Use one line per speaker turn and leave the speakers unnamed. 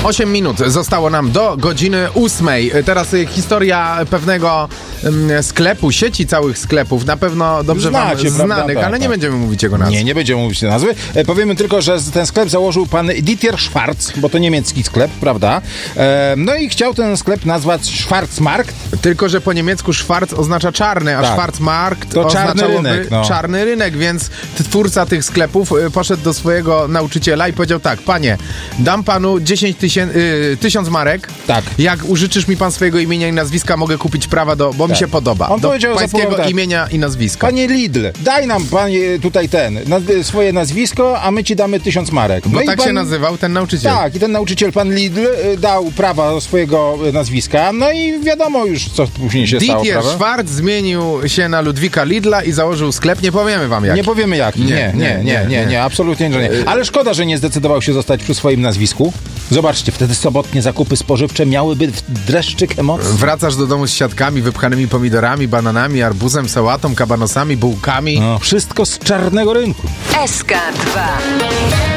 8 minut zostało nam do godziny 8. Teraz historia pewnego sklepu, sieci całych sklepów, na pewno dobrze
Znacie,
wam
prawda?
znanych,
Tak,
ale nie
tak.
będziemy mówić jego nazwy.
Nie będziemy mówić tej nazwy. Powiemy tylko, że ten sklep założył pan Dieter Schwarz, bo to niemiecki sklep, prawda? No i chciał ten sklep nazwać Schwarzmarkt.
Tylko, że po niemiecku Schwarz oznacza czarny, a
Tak.
Schwarzmarkt
To czarny
oznaczałoby
rynek, no.
czarny rynek, więc twórca tych sklepów poszedł do swojego nauczyciela i powiedział tak: panie, dam panu 1000 marek.
Tak.
Jak użyczysz mi pan swojego imienia i nazwiska, mogę kupić prawa bo mi się podoba.
On
do
powiedział za
pańskiego
pół, tak.
imienia i nazwiska.
Panie Lidl, daj nam panie tutaj swoje nazwisko, a my ci damy 1000 marek.
Bo
i
tak się nazywał ten nauczyciel.
Tak, i ten nauczyciel, pan Lidl, dał prawa do swojego nazwiska, no i wiadomo już, co później się stało,
Dieter
prawda?
Schwarz zmienił się na Ludwika Lidla i założył sklep. Nie powiemy wam jak.
Nie powiemy jaki. Nie, absolutnie nie. Ale szkoda, że nie zdecydował się zostać przy swoim nazwisku. Zobaczcie, wtedy sobotnie zakupy spożywcze miałyby dreszczyk emocji.
Wracasz do domu z siatkami, wypchanymi pomidorami, bananami, arbuzem, sałatą, kabanosami, bułkami.
No, wszystko z czarnego rynku.
SK2